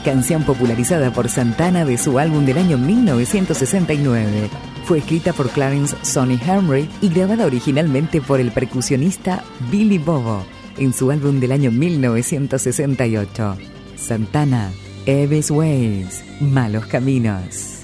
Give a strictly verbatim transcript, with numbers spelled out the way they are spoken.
canción popularizada por Santana de su álbum del año mil novecientos sesenta y nueve. Fue escrita por Clarence Sonny Henry y grabada originalmente por el percusionista Billy Bobo en su álbum del año mil novecientos sesenta y ocho. Santana, Evis Ways, Malos Caminos.